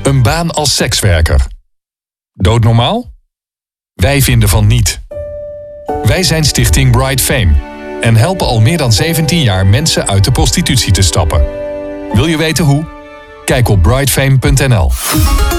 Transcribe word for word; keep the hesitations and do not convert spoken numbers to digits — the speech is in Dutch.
Een baan als sekswerker. Doodnormaal? Wij vinden van niet. Wij zijn Stichting Bright Fame en helpen al meer dan zeventien jaar mensen uit de prostitutie te stappen. Wil je weten hoe? Kijk op brightfame punt n l.